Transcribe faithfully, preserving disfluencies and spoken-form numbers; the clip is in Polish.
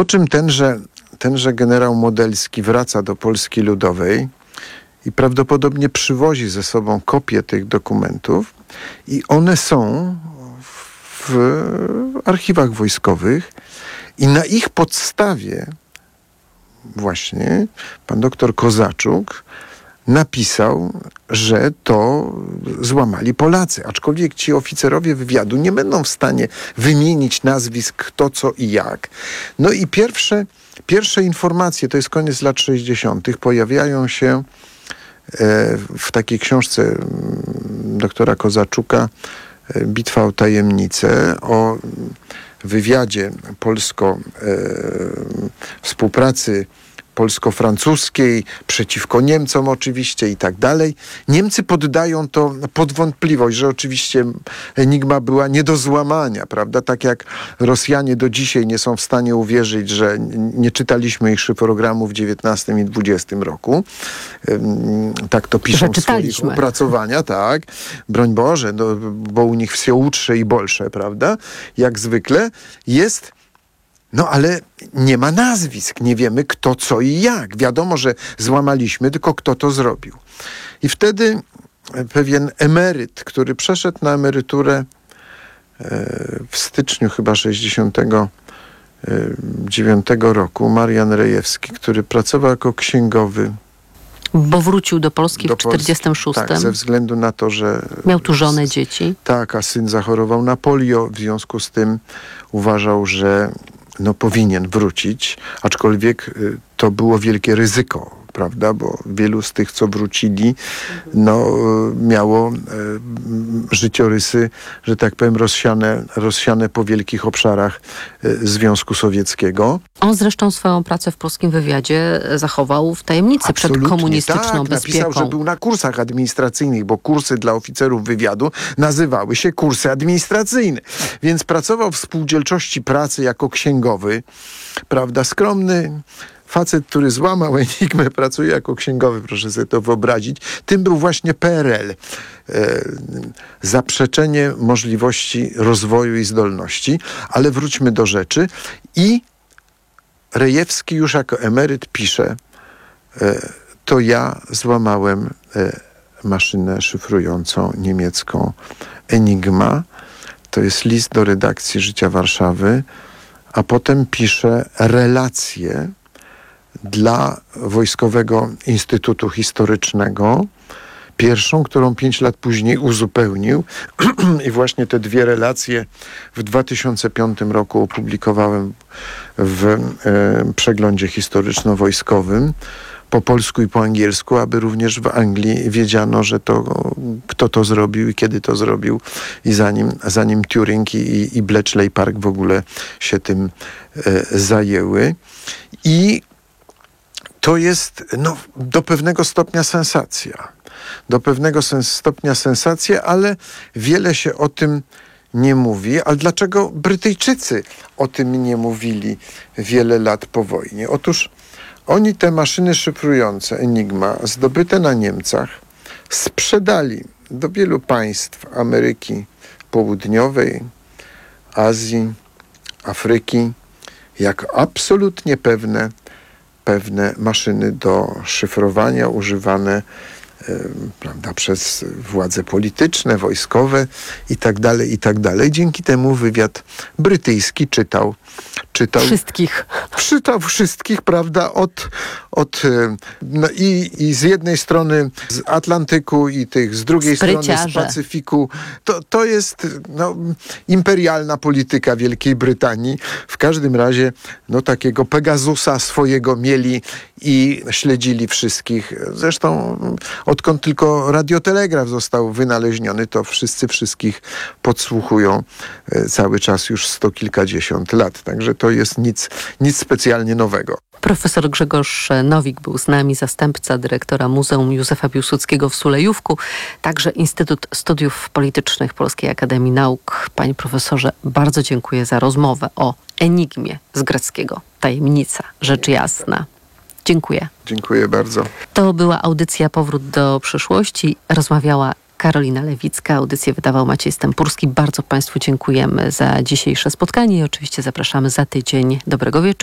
Po czym tenże, tenże generał Modelski wraca do Polski Ludowej i prawdopodobnie przywozi ze sobą kopie tych dokumentów i one są w archiwach wojskowych i na ich podstawie właśnie pan doktor Kozaczuk napisał, że to złamali Polacy. Aczkolwiek ci oficerowie wywiadu nie będą w stanie wymienić nazwisk kto, co i jak. No i pierwsze, pierwsze informacje, to jest koniec lat sześćdziesiątych, pojawiają się w takiej książce doktora Kozaczuka Bitwa o tajemnicę, o wywiadzie polsko e, współpracy polsko-francuskiej, przeciwko Niemcom oczywiście i tak dalej. Niemcy poddają to pod wątpliwość, że oczywiście Enigma była nie do złamania, prawda? Tak jak Rosjanie do dzisiaj nie są w stanie uwierzyć, że nie czytaliśmy ich szyfrogramów w dziewiętnastym i dwudziestym roku. Tak to piszą w swoich opracowaniach, tak. Broń Boże, no, bo u nich wsio łutrze i bolsze, prawda? Jak zwykle jest. No ale nie ma nazwisk, nie wiemy kto, co i jak. Wiadomo, że złamaliśmy, tylko kto to zrobił. I wtedy pewien emeryt, który przeszedł na emeryturę w styczniu chyba sześćdziesiątego dziewiątego roku, Marian Rejewski, który pracował jako księgowy. Bo wrócił do Polski do w czterdziestym szóstym. Tak, ze względu na to, że... Miał tu żonę, dzieci. Tak, a syn zachorował na polio. W związku z tym uważał, że no, powinien wrócić, aczkolwiek y, to było wielkie ryzyko, prawda, bo wielu z tych, co wrócili, no, y, miało y, życiorysy, że tak powiem, rozsiane, rozsiane po wielkich obszarach y, Związku Sowieckiego. On zresztą swoją pracę w polskim wywiadzie zachował w tajemnicy Absolutnie, przed komunistyczną tak, bezpieką. Napisał, że był na kursach administracyjnych, bo kursy dla oficerów wywiadu nazywały się kursy administracyjne. Więc pracował w spółdzielczości pracy jako księgowy, prawda, skromny facet, który złamał Enigmę, pracuje jako księgowy, proszę sobie to wyobrazić. Tym był właśnie P R L. E, zaprzeczenie możliwości rozwoju i zdolności. Ale wróćmy do rzeczy. I Rejewski już jako emeryt pisze, e, to ja złamałem e, maszynę szyfrującą niemiecką Enigma. To jest list do redakcji Życia Warszawy, a potem pisze relację dla Wojskowego Instytutu Historycznego, pierwszą, którą pięć lat później uzupełnił. I właśnie te dwie relacje w dwa tysiące piątym roku opublikowałem w e, przeglądzie historyczno-wojskowym po polsku i po angielsku, aby również w Anglii wiedziano, że to kto to zrobił i kiedy to zrobił i zanim, zanim Turing i, i Bletchley Park w ogóle się tym e, zajęły. I to jest no, do pewnego stopnia sensacja. Do pewnego sens- stopnia sensacja, ale wiele się o tym nie mówi. Ale dlaczego Brytyjczycy o tym nie mówili wiele lat po wojnie? Otóż oni te maszyny szyfrujące Enigma zdobyte na Niemcach sprzedali do wielu państw Ameryki Południowej, Azji, Afryki jako absolutnie pewne pewne maszyny do szyfrowania używane e, prawda, przez władze polityczne, wojskowe i tak dalej, i tak dalej. Dzięki temu wywiad brytyjski czytał czytał wszystkich. Czytał wszystkich, prawda, od, od no i, i z jednej strony z Atlantyku i tych z drugiej Spryciarze. strony z Pacyfiku. To, to jest no, imperialna polityka Wielkiej Brytanii. W każdym razie no, takiego Pegasusa swojego mieli i śledzili wszystkich. Zresztą odkąd tylko radiotelegraf został wynaleziony, to wszyscy wszystkich podsłuchują cały czas już sto kilkadziesiąt lat. Także to jest nic, nic specjalnie nowego. Profesor Grzegorz Nowik był z nami, zastępca dyrektora Muzeum Józefa Piłsudskiego w Sulejówku, także Instytut Studiów Politycznych Polskiej Akademii Nauk. Panie profesorze, bardzo dziękuję za rozmowę o Enigmie z greckiego. Tajemnica, rzecz jasna. Dziękuję. Dziękuję bardzo. To była audycja Powrót do przyszłości. Rozmawiała Karolina Lewicka. Audycję wydawał Maciej Stępurski. Bardzo Państwu dziękujemy za dzisiejsze spotkanie i oczywiście zapraszamy za tydzień. Dobrego wieczoru.